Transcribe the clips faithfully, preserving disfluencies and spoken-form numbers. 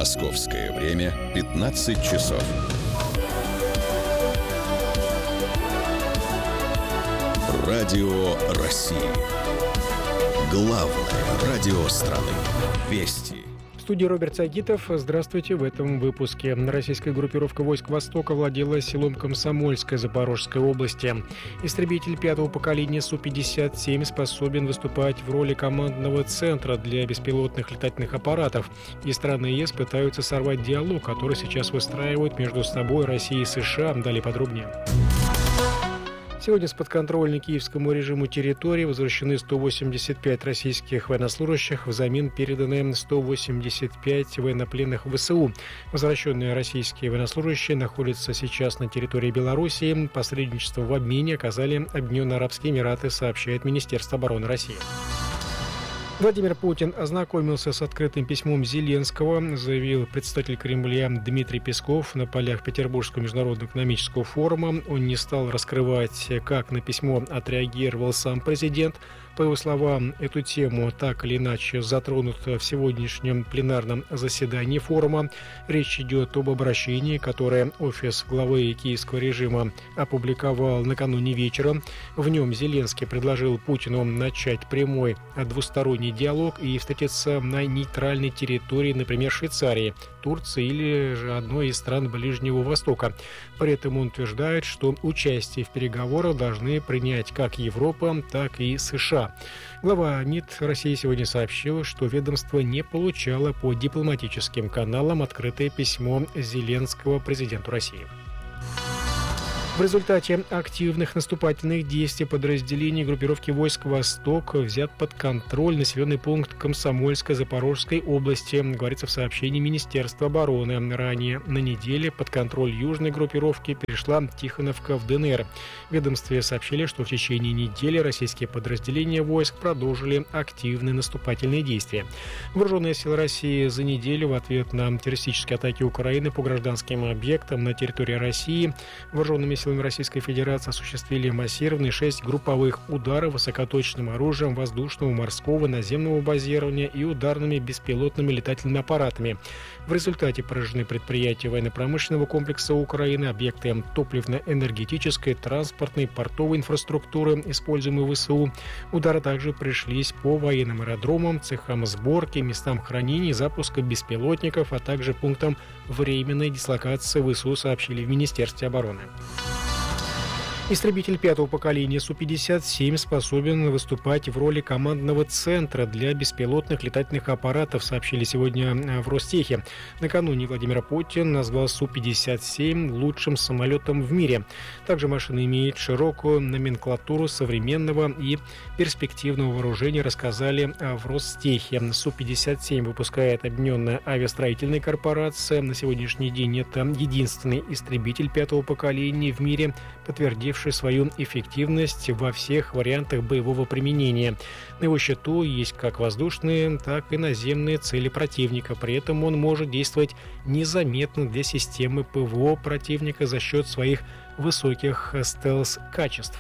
Московское время пятнадцать часов. Радио России. Главное радио страны. Вести. В студии Роберт Сагитов. Здравствуйте. В этом выпуске. Российская группировка войск Востока владела селом Комсомольское Запорожской области. Истребитель пятого поколения Су пятьдесят семь способен выступать в роли командного центра для беспилотных летательных аппаратов. И страны ЕС пытаются сорвать диалог, который сейчас выстраивают между собой Россия и США. Далее подробнее. Сегодня с подконтрольной киевскому режиму территории возвращены сто восемьдесят пять российских военнослужащих, взамен переданы сто восемьдесят пять военнопленных ВСУ. Возвращенные российские военнослужащие находятся сейчас на территории Белоруссии. Посредничество в обмене оказали Объединенные Арабские Эмираты, сообщает Министерство обороны России. Владимир Путин ознакомился с открытым письмом Зеленского, заявил представитель Кремля Дмитрий Песков на полях Петербургского международного экономического форума. Он не стал раскрывать, как на письмо отреагировал сам президент. По его словам, эту тему так или иначе затронут в сегодняшнем пленарном заседании форума. Речь идет об обращении, которое офис главы киевского режима опубликовал накануне вечера. В нем Зеленский предложил Путину начать прямой двусторонний диалог и встретиться на нейтральной территории, например, Швейцарии, Турции или же одной из стран Ближнего Востока. При этом он утверждает, что участие в переговорах должны принять как Европа, так и США. Глава МИД России сегодня сообщила, что ведомство не получало по дипломатическим каналам открытое письмо Зеленского президенту России. В результате активных наступательных действий подразделений группировки войск «Восток» взят под контроль населенный пункт Комсомольской Запорожской области, говорится в сообщении Министерства обороны. Ранее на неделе под контроль южной группировки перешла Тихоновка в ДНР. В ведомстве сообщили, что в течение недели российские подразделения войск продолжили активные наступательные действия. Вооруженные силы России за неделю в ответ на террористические атаки Украины по гражданским объектам на территории России вооруженными силами Российской Федерации осуществили массированные шесть групповых ударов высокоточным оружием воздушного, морского, наземного базирования и ударными беспилотными летательными аппаратами. В результате поражены предприятия военно-промышленного комплекса Украины, объекты топливно-энергетической, транспортной, портовой инфраструктуры, используемой ВСУ. Удары также пришлись по военным аэродромам, цехам сборки, местам хранения, запуска беспилотников, а также пунктам временной дислокации ВСУ, сообщили в Министерстве обороны. Истребитель пятого поколения Су пятьдесят семь способен выступать в роли командного центра для беспилотных летательных аппаратов, сообщили сегодня в Ростехе. Накануне Владимир Путин назвал Су пятьдесят семь лучшим самолетом в мире. Также машина имеет широкую номенклатуру современного и перспективного вооружения, рассказали в Ростехе. Су пятьдесят семь выпускает Объединенная авиастроительная корпорация. На сегодняшний день это единственный истребитель пятого поколения в мире, подтвердивший свою эффективность во всех вариантах боевого применения. На его счету есть как воздушные, так и наземные цели противника. При этом он может действовать незаметно для системы ПВО противника за счет своих высоких стелс-качеств.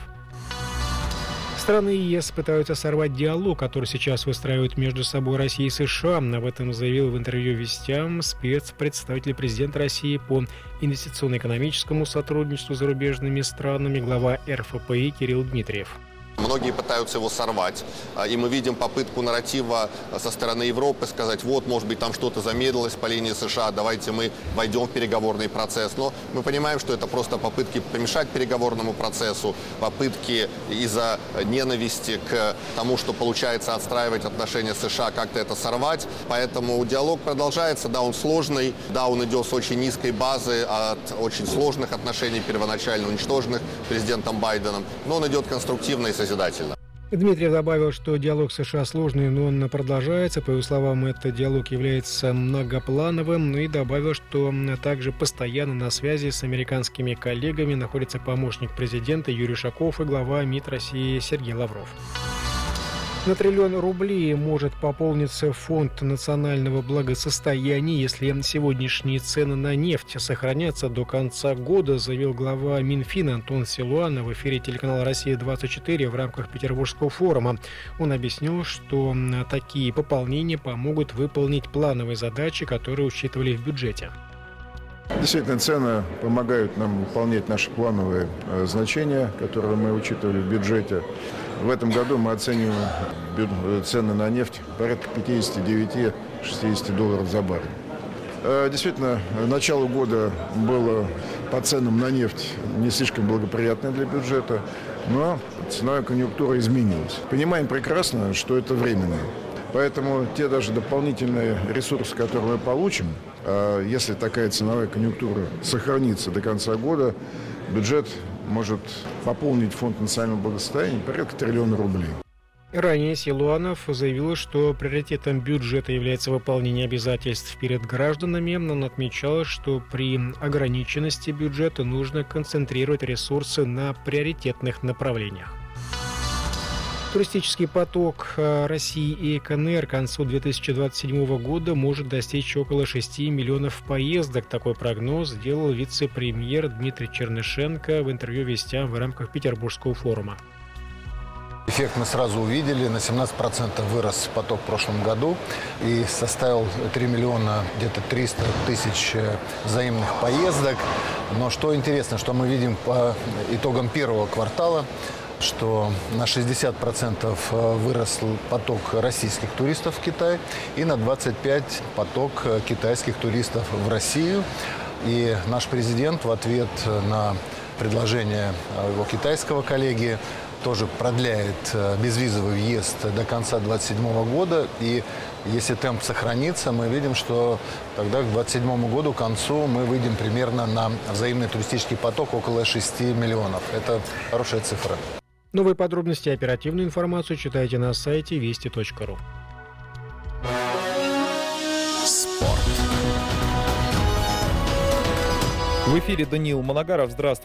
Страны ЕС пытаются сорвать диалог, который сейчас выстраивают между собой Россия и США. Об этом заявил в интервью «Вестям» спецпредставитель президента России по инвестиционно-экономическому сотрудничеству с зарубежными странами, глава эр эф пэ и Кирилл Дмитриев. Многие пытаются его сорвать, и мы видим попытку нарратива со стороны Европы сказать, вот, может быть, там что-то замедлилось по линии США, давайте мы войдем в переговорный процесс. Но мы понимаем, что это просто попытки помешать переговорному процессу, попытки из-за ненависти к тому, что получается отстраивать отношения с США, как-то это сорвать. Поэтому диалог продолжается, да, он сложный, да, он идет с очень низкой базы, от очень сложных отношений, первоначально уничтоженных президентом Байденом, но он идет конструктивно и созидательно. Дмитриев добавил, что диалог с США сложный, но он продолжается. По его словам, этот диалог является многоплановым. Ну и добавил, что также постоянно на связи с американскими коллегами находится помощник президента Юрий Ушаков и глава МИД России Сергей Лавров. На триллион рублей может пополниться фонд национального благосостояния, если сегодняшние цены на нефть сохранятся до конца года, заявил глава Минфина Антон Силуанов в эфире телеканала «Россия-двадцать четыре» в рамках Петербургского форума. Он объяснил, что такие пополнения помогут выполнить плановые задачи, которые учитывали в бюджете. Действительно, цены помогают нам выполнять наши плановые э, значения, которые мы учитывали в бюджете. В этом году мы оцениваем бю- цены на нефть порядка пятьдесят девять - шестьдесят долларов за баррель. Э, действительно, начало года было по ценам на нефть не слишком благоприятное для бюджета, но ценовая конъюнктура изменилась. Понимаем прекрасно, что это временно. Поэтому те даже дополнительные ресурсы, которые мы получим, если такая ценовая конъюнктура сохранится до конца года, бюджет может пополнить фонд национального благосостояния порядка триллиона рублей. Ранее Силуанов заявил, что приоритетом бюджета является выполнение обязательств перед гражданами. Он отмечал, что при ограниченности бюджета нужно концентрировать ресурсы на приоритетных направлениях. Туристический поток России и КНР к концу две тысячи двадцать седьмого года может достичь около шести миллионов поездок. Такой прогноз сделал вице-премьер Дмитрий Чернышенко в интервью «Вестям» в рамках Петербургского форума. Эффект мы сразу увидели. На семнадцать процентов вырос поток в прошлом году и составил три миллиона, где-то триста тысяч взаимных поездок. Но что интересно, что мы видим по итогам первого квартала, что на шестьдесят процентов вырос поток российских туристов в Китай и на двадцать пять процентов поток китайских туристов в Россию. И наш президент в ответ на предложение его китайского коллеги тоже продляет безвизовый въезд до конца две тысячи двадцать седьмого года. И если темп сохранится, мы видим, что тогда к две тысячи двадцать седьмому году, к концу, мы выйдем примерно на взаимный туристический поток около шести миллионов. Это хорошая цифра. Новые подробности и оперативную информацию читайте на сайте вести точка ру. Спорт. В эфире Даниил Манагаров. Здравствуйте.